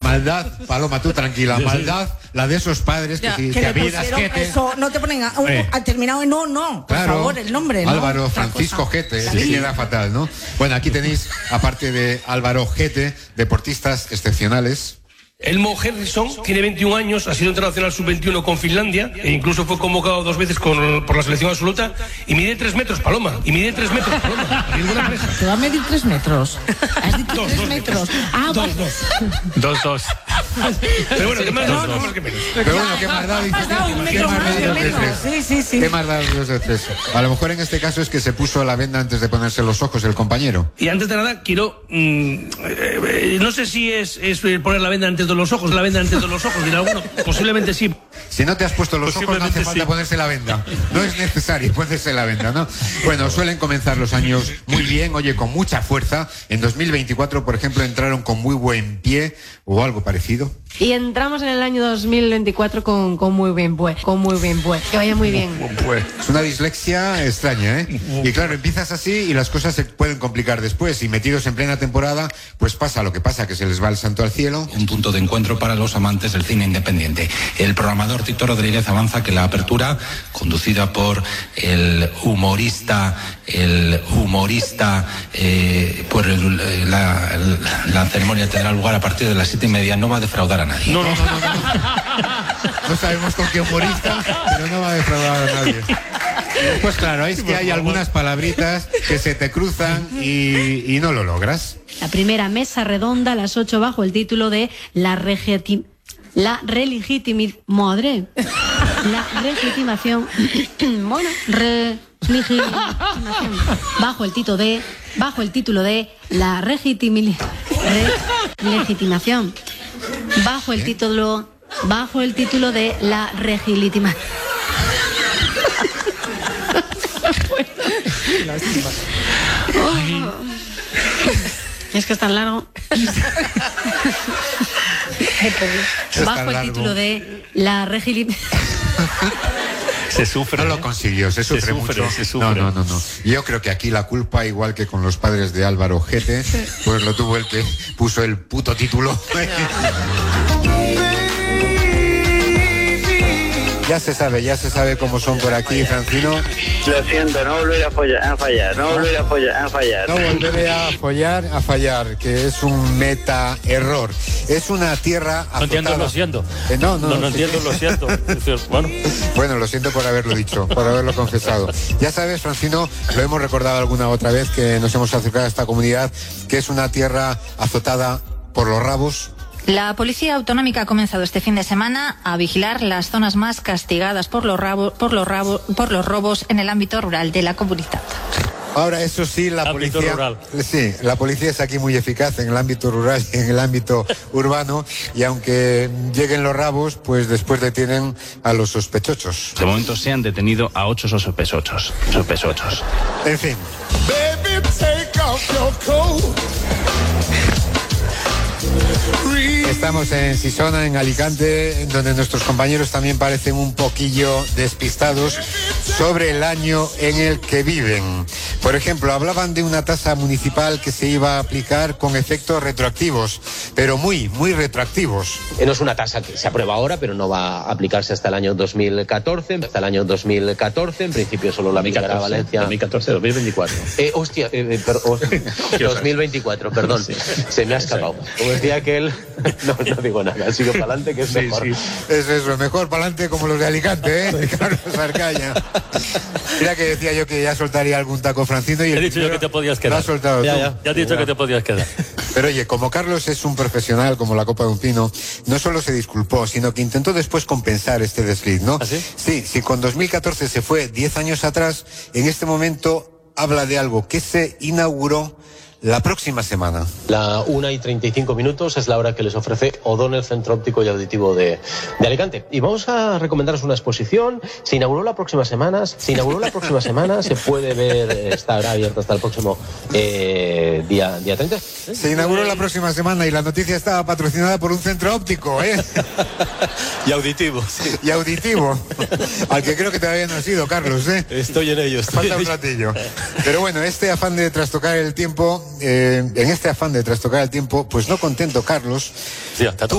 Maldad, Paloma, tú tranquila, maldad, la de esos padres que si te apellidas Gete... Eso, no te ponen ha terminado en no, por favor, el nombre, ¿no? Álvaro Francisco Gete, que queda fatal, ¿no? Bueno, aquí tenéis, aparte de Álvaro Gete, deportistas excepcionales. Elmo Henriksson tiene 21 años, ha sido internacional sub-21 con Finlandia e incluso fue convocado 2 veces por la selección absoluta y mide 3 metros, Paloma. Ninguna pareja. ¿Te va a medir 3 metros? ¿Has dicho 3 metros? Ah, 2. Pero bueno, ¿qué más da? Pero bueno, ¿qué más da? Sí. ¿Qué más da los de 3? A lo mejor en este caso es que se puso la venda antes de ponerse los ojos el compañero. Y antes de nada, quiero... no sé si es poner la venda antes de los ojos, dirá alguno. Posiblemente sí. Si no te has puesto los ojos, no hace falta ponerse la venda. No es necesario ponerse la venda, ¿no? Bueno, suelen comenzar los años muy bien, oye, con mucha fuerza. En 2024, por ejemplo, entraron con muy buen pie o algo parecido. Y entramos en el año 2024 con muy bien pie. Que vaya muy bien. Es una dislexia extraña, ¿eh? Y claro, empiezas así y las cosas se pueden complicar después. Y metidos en plena temporada, pues pasa lo que pasa, que se les va el santo al cielo. Un punto de encuentro para los amantes del cine independiente. El programador Tito Rodríguez avanza que la apertura, conducida por el humorista, la ceremonia tendrá lugar a partir de las 7:30, no va a defraudar a nadie. No. No sabemos con qué humorista, pero no va a defraudar a nadie. Pues claro, es que hay algunas palabritas que se te cruzan y no lo logras. La primera mesa redonda a las 8 bajo el título de La relegitimación. Bajo el título de la legitimación. Bajo el título de la legitimación. Es que es tan largo. Bajo el título de la Se sufre. No lo consiguió, se sufre mucho. No. Yo creo que aquí la culpa, igual que con los padres de Álvaro Gete, pues lo tuvo el que puso el puto título. Ya se sabe cómo son por aquí, Francino. Lo siento, no volveré a fallar. No volveré a fallar, que es un meta error. Es una tierra azotada. No entiendo, lo siento. No entiendo, lo siento. Bueno, lo siento por haberlo dicho, por haberlo confesado. Ya sabes, Francino, lo hemos recordado alguna otra vez que nos hemos acercado a esta comunidad, que es una tierra azotada por los rabos. La Policía Autonómica ha comenzado este fin de semana a vigilar las zonas más castigadas por los robos en el ámbito rural de la comunidad. Ahora, eso sí, la policía es aquí muy eficaz en el ámbito rural y en el ámbito urbano, y aunque lleguen los rabos, pues después detienen a los sospechosos. De momento se han detenido a 8 sospechosos. En fin. Baby, take off your coat. Estamos en Sisona, en Alicante, donde nuestros compañeros también parecen un poquillo despistados sobre el año en el que viven. Por ejemplo, hablaban de una tasa municipal que se iba a aplicar con efectos retroactivos, pero muy retroactivos. No es una tasa que se aprueba ahora, pero no va a aplicarse hasta el año 2014. En principio solo la aplicará Valencia. 2014, 2024. 2024, perdón. Sí. Se me ha escapado. Como decía aquel, no digo nada, sigo para adelante, que es mejor. Sí. Eso, mejor para adelante como los de Alicante, ¿eh? Carlos Arcaña. Mira que decía yo que ya soltaría algún taco, Francino, y he dicho yo que te podías quedar. Lo has soltado ya he dicho que te podías quedar. Pero oye, como Carlos es un profesional como la copa de un pino, no solo se disculpó, sino que intentó después compensar este desliz, ¿no? ¿Ah, sí? Sí, si con 2014 se fue 10 años atrás, en este momento habla de algo que se inauguró la próxima semana. La 1:35 es la hora que les ofrece O'Donnell Centro Óptico y Auditivo de Alicante. Y vamos a recomendaros una exposición. Se inauguró la próxima semana, se puede ver, estará abierta hasta el próximo día 30. Se inauguró la próxima semana y la noticia estaba patrocinada por un centro óptico, ¿eh? Y auditivo. Sí. Y auditivo. Al que creo que todavía no has ido, Carlos, ¿eh? Estoy en ello. Falta un ratillo. Pero bueno, este afán de trastocar el tiempo, pues no contento, Carlos. Sí, hasta